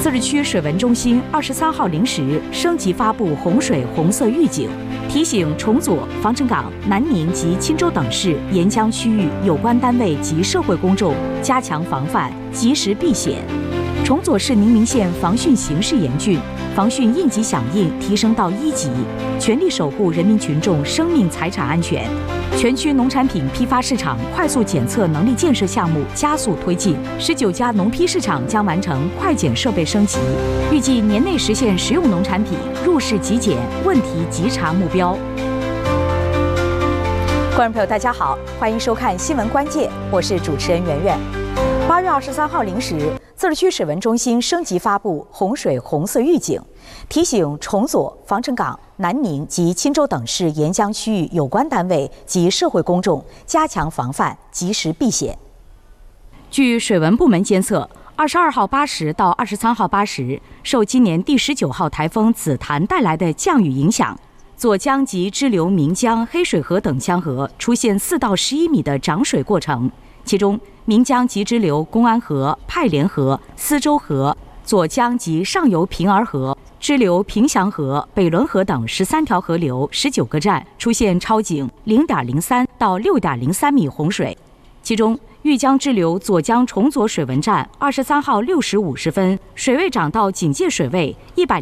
自治区水文中心23号零时升级发布洪水红色预警，提醒崇左、防城港、南宁及钦州等市沿江区域有关单位及社会公众加强防范，及时避险。崇左市宁明县防汛形势严峻，防汛应急响应提升到1级，全力守护人民群众生命财产安全。全区农产品批发市场快速检测能力建设项目加速推进，19家农批市场将完成快检设备升级，预计年内实现食用农产品入市即检、问题即查目标。观众朋友，大家好，欢迎收看新闻关键，我是主持人圆圆。8月23号零时，自治区水文中心升级发布洪水红色预警，提醒崇左、防城港、南宁及钦州等市沿江区域有关单位及社会公众加强防范，及时避险。据水文部门监测，22号8时到23号8时，受今年第19号台风紫檀带来的降雨影响，左江及支流岷江、黑水河等江河出现4到11米的涨水过程，其中岷江及支流公安河、派连河、思州河、左江及上游平儿河、支流平祥河、北仑河等13条河流19个站出现超警0.03到6.03米洪水，其中豫江支流左江崇左水文站23号6时50分水位涨到警戒水位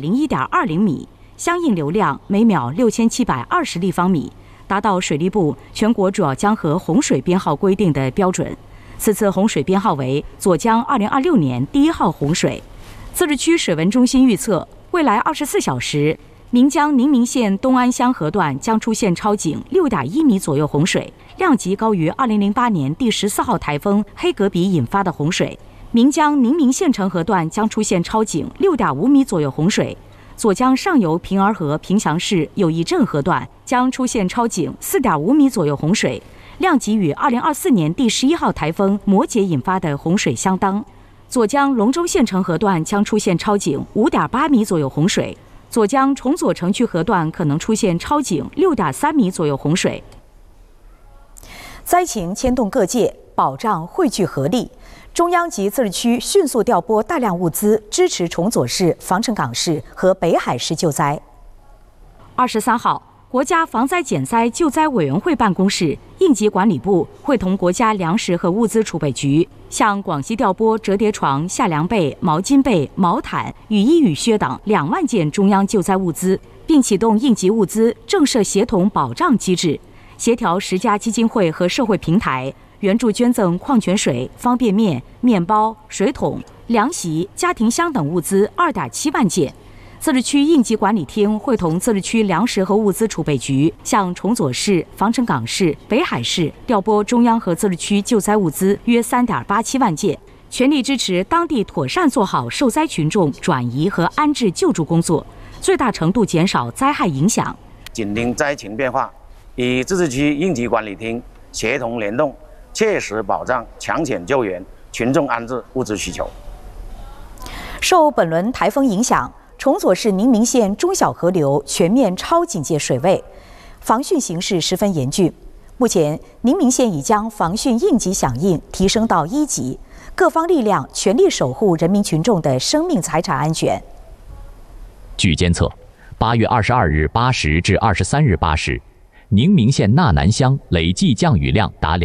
101.20米，相应流量每秒6720立方米，达到水利部全国主要江河洪水编号规定的标准。此次洪水编号为左江2026年第1号洪水。自治区水文中心预测，未来24小时，岷江宁明县东安乡河段将出现超警6.1米左右洪水，量级高于2008年第14号台风黑格比引发的洪水。岷江宁明县城河段将出现超警6.5米左右洪水。左江上游平儿河平祥市友谊镇河段将出现超警4.5米左右洪水，量级与2024年第11号台风摩羯引发的洪水相当。左江龙州县城河段将出现超警5.8米左右洪水，左江崇左城区河段可能出现超警6.3米左右洪水。灾情牵动各界，保障汇聚合力。中央及自治区迅速调拨大量物资，支持崇左市、防城港市和北海市救灾。23号，国家防灾减灾救灾委员会办公室、应急管理部会同国家粮食和物资储备局，向广西调拨折叠床、夏凉被、毛巾被、毛毯、雨衣雨靴等2万件中央救灾物资，并启动应急物资正设协同保障机制，协调10家基金会和社会平台，援助捐赠矿泉水、方便面、面包、水桶、凉席、家庭箱等物资2.7万件。自治区应急管理厅会同自治区粮食和物资储备局，向崇左市、防城港市、北海市调拨中央和自治区救灾物资约3.87万件，全力支持当地妥善做好受灾群众转移和安置救助工作，最大程度减少灾害影响。 紧盯灾情变化，与自治区应急管理厅协同联动，切实保障抢险救援、群众安置物资需求。 受本轮台风影响，崇左市宁明县中小河流全面超警戒水位，防汛形势十分严峻。目前，宁明县已将防汛应急响应提升到1级，各方力量全力守护人民群众的生命财产安全。 据监测，8月22日8时至23日8时，宁明县纳南乡累计降雨量达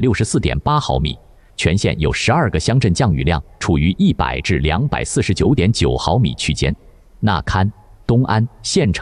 264.8毫米，全县有12个乡镇降雨量处于100至249.9毫米区间。纳堪、东安、县城